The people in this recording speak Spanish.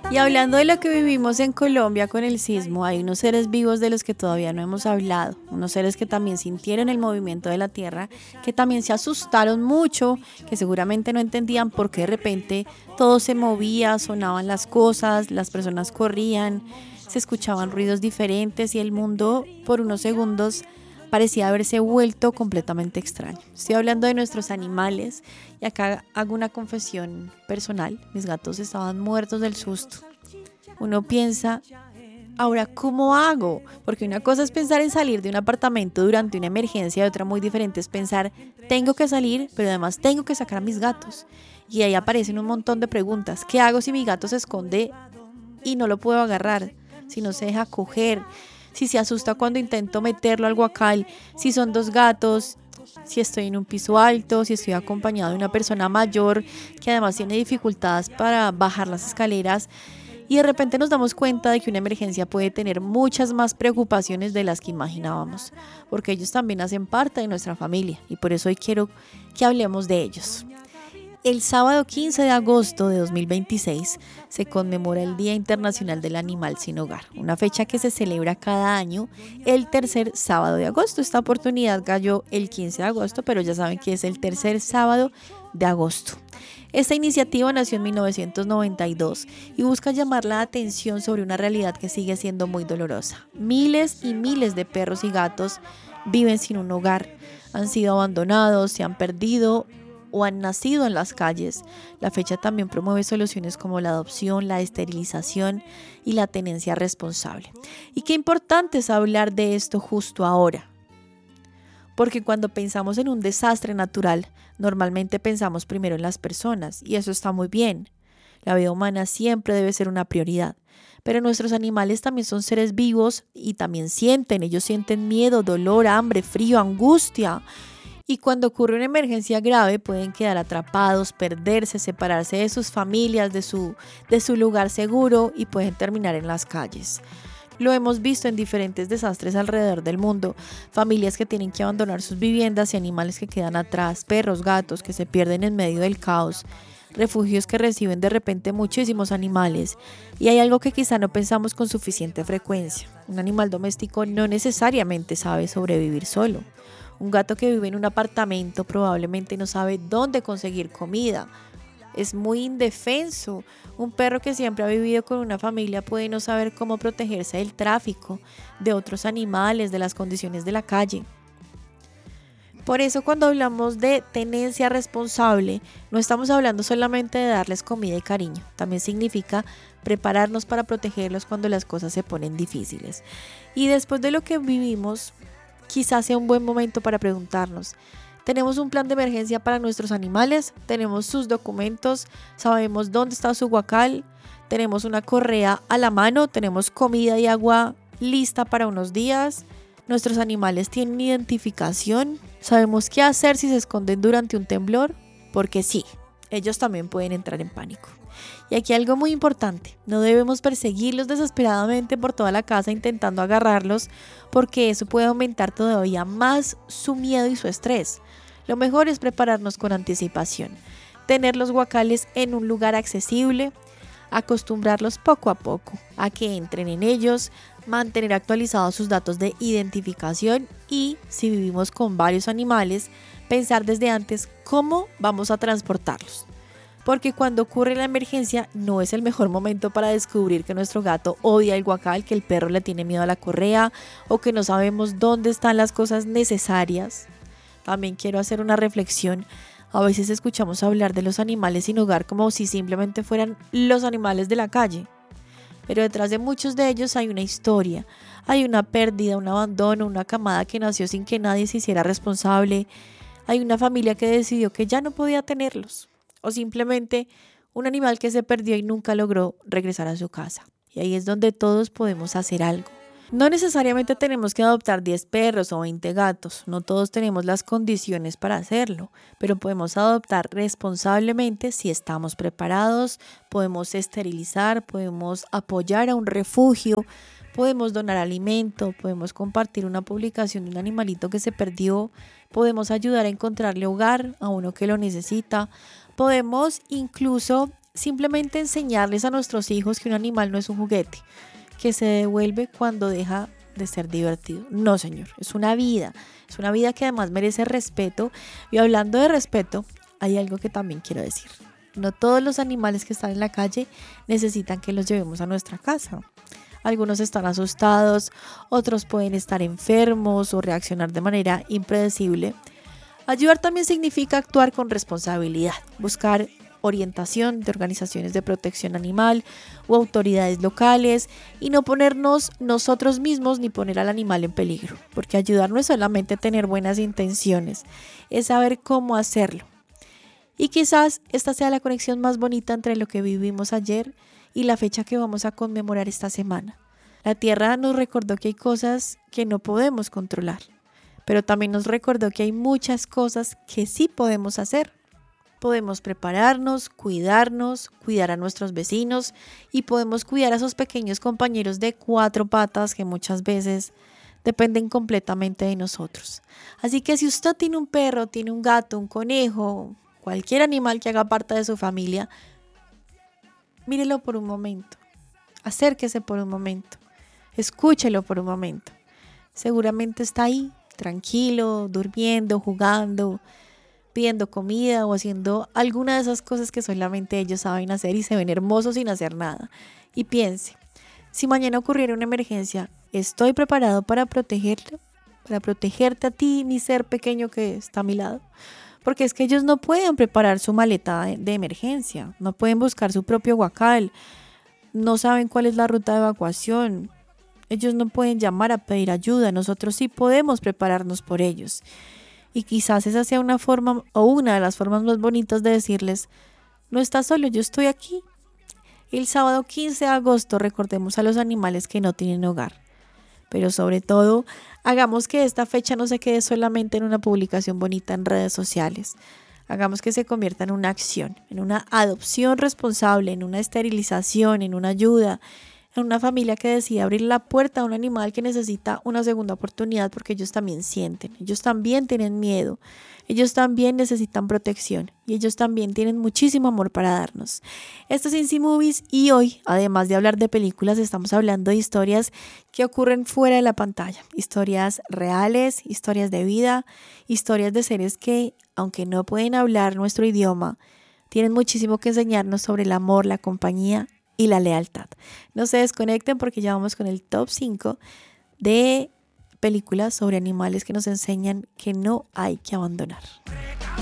Y hablando de lo que vivimos en Colombia con el sismo, hay unos seres vivos de los que todavía no hemos hablado, unos seres que también sintieron el movimiento de la tierra, que también se asustaron mucho, que seguramente no entendían por qué de repente todo se movía, sonaban las cosas, las personas corrían, se escuchaban ruidos diferentes y el mundo por unos segundos parecía haberse vuelto completamente extraño. Estoy hablando de nuestros animales y acá hago una confesión personal. Mis gatos estaban muertos del susto. Uno piensa, ahora, ¿cómo hago? Porque una cosa es pensar en salir de un apartamento durante una emergencia y otra muy diferente es pensar, tengo que salir, pero además tengo que sacar a mis gatos. Y ahí aparecen un montón de preguntas. ¿Qué hago si mi gato se esconde y no lo puedo agarrar? Si no se deja coger, si se asusta cuando intento meterlo al guacal, si son dos gatos, si estoy en un piso alto, si estoy acompañado de una persona mayor que además tiene dificultades para bajar las escaleras. Y de repente nos damos cuenta de que una emergencia puede tener muchas más preocupaciones de las que imaginábamos, porque ellos también hacen parte de nuestra familia y por eso hoy quiero que hablemos de ellos. El sábado 15 de agosto de 2026 se conmemora el Día Internacional del Animal Sin Hogar, una fecha que se celebra cada año el tercer sábado de agosto. Esta oportunidad cayó el 15 de agosto, pero ya saben que es el tercer sábado de agosto. Esta iniciativa nació en 1992 y busca llamar la atención sobre una realidad que sigue siendo muy dolorosa. Miles y miles de perros y gatos viven sin un hogar, han sido abandonados, se han perdido o han nacido en las calles. La fecha también promueve soluciones como la adopción, la esterilización y la tenencia responsable. Y qué importante es hablar de esto justo ahora, porque cuando pensamos en un desastre natural, normalmente pensamos primero en las personas y eso está muy bien. La vida humana siempre debe ser una prioridad, pero nuestros animales también son seres vivos y también sienten, ellos sienten miedo, dolor, hambre, frío, angustia. Y cuando ocurre una emergencia grave pueden quedar atrapados, perderse, separarse de sus familias, de su lugar seguro y pueden terminar en las calles. Lo hemos visto en diferentes desastres alrededor del mundo, familias que tienen que abandonar sus viviendas y animales que quedan atrás, perros, gatos que se pierden en medio del caos, refugios que reciben de repente muchísimos animales. Y hay algo que quizá no pensamos con suficiente frecuencia. Un animal doméstico no necesariamente sabe sobrevivir solo. Un gato que vive en un apartamento probablemente no sabe dónde conseguir comida. Es muy indefenso. Un perro que siempre ha vivido con una familia puede no saber cómo protegerse del tráfico, de otros animales, de las condiciones de la calle. Por eso cuando hablamos de tenencia responsable, no estamos hablando solamente de darles comida y cariño. También significa prepararnos para protegerlos cuando las cosas se ponen difíciles. Y después de lo que vivimos, quizás sea un buen momento para preguntarnos, ¿tenemos un plan de emergencia para nuestros animales? ¿Tenemos sus documentos? ¿Sabemos dónde está su guacal? ¿Tenemos una correa a la mano? ¿Tenemos comida y agua lista para unos días? ¿Nuestros animales tienen identificación? ¿Sabemos qué hacer si se esconden durante un temblor? Porque sí, ellos también pueden entrar en pánico. Y aquí algo muy importante, no debemos perseguirlos desesperadamente por toda la casa intentando agarrarlos, porque eso puede aumentar todavía más su miedo y su estrés. Lo mejor es prepararnos con anticipación, tener los guacales en un lugar accesible, acostumbrarlos poco a poco a que entren en ellos, mantener actualizados sus datos de identificación y, si vivimos con varios animales, pensar desde antes cómo vamos a transportarlos. Porque cuando ocurre la emergencia no es el mejor momento para descubrir que nuestro gato odia el guacal, que el perro le tiene miedo a la correa o que no sabemos dónde están las cosas necesarias. También quiero hacer una reflexión. A veces escuchamos hablar de los animales sin hogar como si simplemente fueran los animales de la calle. Pero detrás de muchos de ellos hay una historia, hay una pérdida, un abandono, una camada que nació sin que nadie se hiciera responsable. Hay una familia que decidió que ya no podía tenerlos. O simplemente un animal que se perdió y nunca logró regresar a su casa. Y ahí es donde todos podemos hacer algo. No necesariamente tenemos que adoptar 10 perros o 20 gatos, no todos tenemos las condiciones para hacerlo, pero podemos adoptar responsablemente si estamos preparados, podemos esterilizar, podemos apoyar a un refugio, podemos donar alimento, podemos compartir una publicación de un animalito que se perdió, podemos ayudar a encontrarle hogar a uno que lo necesita, podemos incluso simplemente enseñarles a nuestros hijos que un animal no es un juguete, que se devuelve cuando deja de ser divertido. No, señor, es una vida que además merece respeto. Y hablando de respeto, hay algo que también quiero decir. No todos los animales que están en la calle necesitan que los llevemos a nuestra casa. Algunos están asustados, otros pueden estar enfermos o reaccionar de manera impredecible. Ayudar también significa actuar con responsabilidad, buscar orientación de organizaciones de protección animal o autoridades locales y no ponernos nosotros mismos ni poner al animal en peligro, porque ayudar no es solamente tener buenas intenciones, es saber cómo hacerlo. Y quizás esta sea la conexión más bonita entre lo que vivimos ayer y la fecha que vamos a conmemorar esta semana. La Tierra nos recordó que hay cosas que no podemos controlar, pero también nos recordó que hay muchas cosas que sí podemos hacer. Podemos prepararnos, cuidar a nuestros vecinos y podemos cuidar a esos pequeños compañeros de cuatro patas que muchas veces dependen completamente de nosotros. Así que si usted tiene un perro, tiene un gato, un conejo, cualquier animal que haga parte de su familia, mírelo por un momento, acérquese por un momento, escúchelo por un momento. Seguramente está ahí, tranquilo, durmiendo, jugando, pidiendo comida o haciendo alguna de esas cosas que solamente ellos saben hacer y se ven hermosos sin hacer nada. Y piense, si mañana ocurriera una emergencia, ¿estoy preparado para protegerlo? Para protegerte a ti, mi ser pequeño que está a mi lado. Porque es que ellos no pueden preparar su maleta de emergencia, no pueden buscar su propio guacal, no saben cuál es la ruta de evacuación. Ellos no pueden llamar a pedir ayuda, nosotros sí podemos prepararnos por ellos. Y quizás esa sea una forma o una de las formas más bonitas de decirles, no estás solo, yo estoy aquí. El sábado 15 de agosto recordemos a los animales que no tienen hogar. Pero sobre todo, hagamos que esta fecha no se quede solamente en una publicación bonita en redes sociales. Hagamos que se convierta en una acción, en una adopción responsable, en una esterilización, en una ayuda, en una familia que decide abrir la puerta a un animal que necesita una segunda oportunidad porque ellos también sienten, ellos también tienen miedo, ellos también necesitan protección y ellos también tienen muchísimo amor para darnos. Esto es Insi Movies y hoy, además de hablar de películas, estamos hablando de historias que ocurren fuera de la pantalla, historias reales, historias de vida, historias de seres que, aunque no pueden hablar nuestro idioma, tienen muchísimo que enseñarnos sobre el amor, la compañía y la lealtad. No se desconecten porque ya vamos con el top 5 de películas sobre animales que nos enseñan que no hay que abandonar.